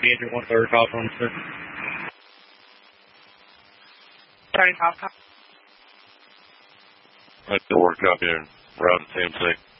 engine 1/3 call from sir. Starting top. I still work up here. Route to Sam 6.